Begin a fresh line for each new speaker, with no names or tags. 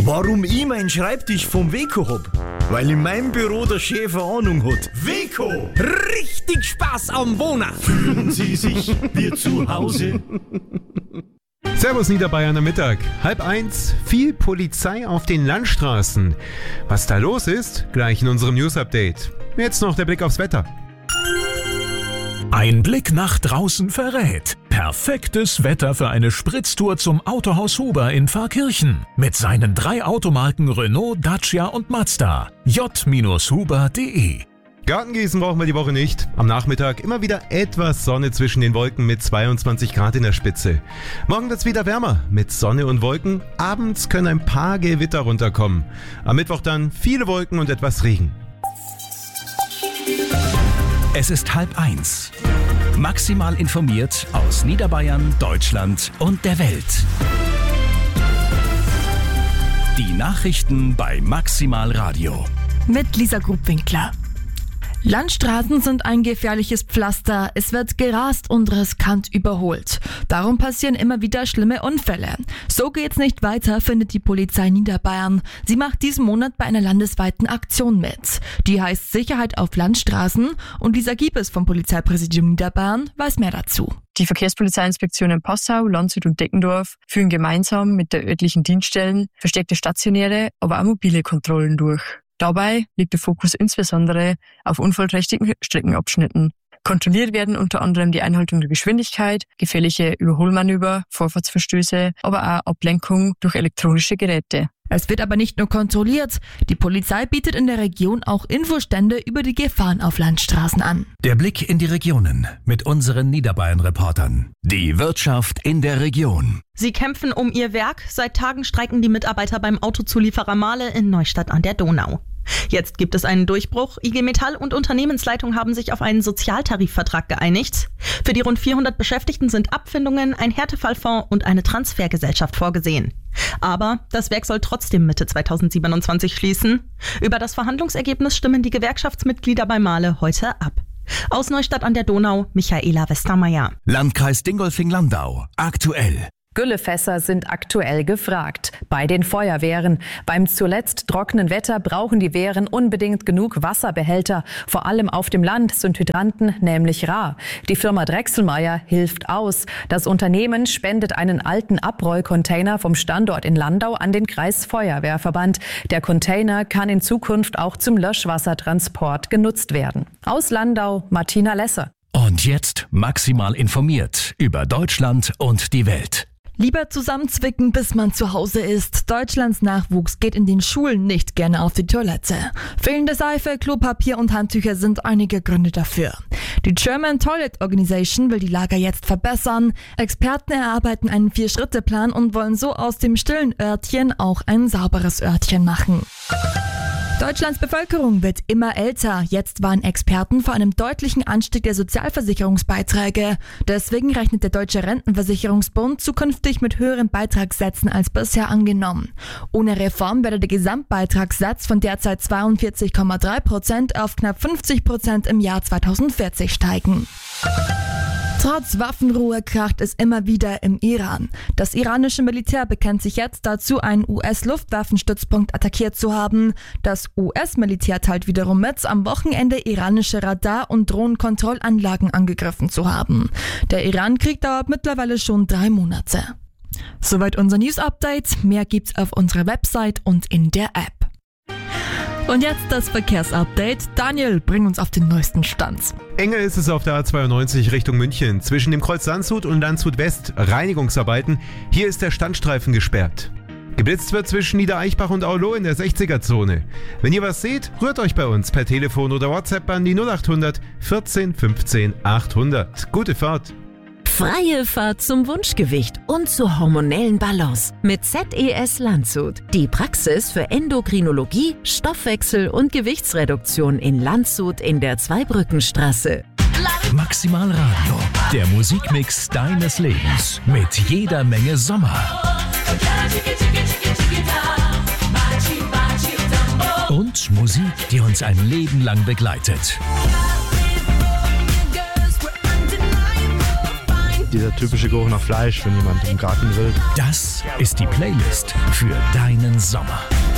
Warum ich meinen Schreibtisch vom Weco hab? Weil in meinem Büro der Chef eine Ahnung hat. Weco!
Richtig Spaß am Wohnen!
Fühlen Sie sich wie zu Hause?
Servus Niederbayern am Mittag. 12:30, viel Polizei auf den Landstraßen. Was da los ist, gleich in unserem News-Update. Jetzt noch der Blick aufs Wetter.
Ein Blick nach draußen verrät. Perfektes Wetter für eine Spritztour zum Autohaus Huber in Pfarrkirchen. Mit seinen 3 Automarken Renault, Dacia und Mazda. j-huber.de.
Gartengießen brauchen wir die Woche nicht. Am Nachmittag immer wieder etwas Sonne zwischen den Wolken mit 22 Grad in der Spitze. Morgen wird's wieder wärmer mit Sonne und Wolken. Abends können ein paar Gewitter runterkommen. Am Mittwoch dann viele Wolken und etwas Regen.
Es ist 12:30. Maximal informiert aus Niederbayern, Deutschland und der Welt. Die Nachrichten bei Maximal Radio.
Mit Lisa Grubwinkler. Landstraßen sind ein gefährliches Pflaster. Es wird gerast und riskant überholt. Darum passieren immer wieder schlimme Unfälle. So geht's nicht weiter, findet die Polizei Niederbayern. Sie macht diesen Monat bei einer landesweiten Aktion mit. Die heißt Sicherheit auf Landstraßen und Lisa Giepes vom Polizeipräsidium Niederbayern weiß mehr dazu.
Die Verkehrspolizeiinspektionen Passau, Landshut und Deckendorf führen gemeinsam mit der örtlichen Dienststellen verstärkte stationäre, aber auch mobile Kontrollen durch. Dabei liegt der Fokus insbesondere auf unfallträchtigen Streckenabschnitten. Kontrolliert werden unter anderem die Einhaltung der Geschwindigkeit, gefährliche Überholmanöver, Vorfahrtsverstöße, aber auch Ablenkung durch elektronische Geräte.
Es wird aber nicht nur kontrolliert. Die Polizei bietet in der Region auch Infostände über die Gefahren auf Landstraßen an.
Der Blick in die Regionen mit unseren Niederbayern-Reportern. Die Wirtschaft in der Region.
Sie kämpfen um ihr Werk. Seit Tagen streiken die Mitarbeiter beim Autozulieferer Mahle in Neustadt an der Donau. Jetzt gibt es einen Durchbruch. IG Metall und Unternehmensleitung haben sich auf einen Sozialtarifvertrag geeinigt. Für die rund 400 Beschäftigten sind Abfindungen, ein Härtefallfonds und eine Transfergesellschaft vorgesehen. Aber das Werk soll trotzdem Mitte 2027 schließen. Über das Verhandlungsergebnis stimmen die Gewerkschaftsmitglieder bei Mahle heute ab. Aus Neustadt an der Donau, Michaela Westermeier.
Landkreis Dingolfing-Landau. Aktuell.
Güllefässer sind aktuell gefragt. Bei den Feuerwehren. Beim zuletzt trockenen Wetter brauchen die Wehren unbedingt genug Wasserbehälter. Vor allem auf dem Land sind Hydranten nämlich rar. Die Firma Drechselmeier hilft aus. Das Unternehmen spendet einen alten Abrollcontainer vom Standort in Landau an den Kreisfeuerwehrverband. Der Container kann in Zukunft auch zum Löschwassertransport genutzt werden. Aus Landau, Martina Lesser.
Und jetzt maximal informiert über Deutschland und die Welt.
Lieber zusammenzwicken, bis man zu Hause ist. Deutschlands Nachwuchs geht in den Schulen nicht gerne auf die Toilette. Fehlende Seife, Klopapier und Handtücher sind einige Gründe dafür. Die German Toilet Organization will die Lage jetzt verbessern. Experten erarbeiten einen 4-Schritte-Plan und wollen so aus dem stillen Örtchen auch ein sauberes Örtchen machen. Deutschlands Bevölkerung wird immer älter. Jetzt warnen Experten vor einem deutlichen Anstieg der Sozialversicherungsbeiträge. Deswegen rechnet der Deutsche Rentenversicherungsbund zukünftig mit höheren Beitragssätzen als bisher angenommen. Ohne Reform werde der Gesamtbeitragssatz von derzeit 42,3% auf knapp 50% im Jahr 2040 steigen. Trotz Waffenruhe kracht es immer wieder im Iran. Das iranische Militär bekennt sich jetzt dazu, einen US-Luftwaffenstützpunkt attackiert zu haben. Das US-Militär teilt wiederum mit, am Wochenende iranische Radar- und Drohnenkontrollanlagen angegriffen zu haben. Der Iran-Krieg dauert mittlerweile schon 3 Monate. Soweit unser News-Update. Mehr gibt's auf unserer Website und in der App. Und jetzt das Verkehrsupdate. Daniel, bring uns auf den neuesten Stand.
Enger ist es auf der A92 Richtung München. Zwischen dem Kreuz Landshut und Landshut West Reinigungsarbeiten. Hier ist der Standstreifen gesperrt. Geblitzt wird zwischen Niedereichbach und Aulo in der 60er-Zone. Wenn ihr was seht, rührt euch bei uns per Telefon oder WhatsApp an die 0800 14 15 800. Gute Fahrt!
Freie Fahrt zum Wunschgewicht und zur hormonellen Balance mit ZES Landshut. Die Praxis für Endokrinologie, Stoffwechsel und Gewichtsreduktion in Landshut in der Zweibrückenstraße.
Maximal Radio. Der Musikmix deines Lebens. Mit jeder Menge Sommer. Und Musik, die uns ein Leben lang begleitet.
dieser typische Geruch nach Fleisch, wenn jemand im Garten grillt.
Das ist die Playlist für deinen Sommer.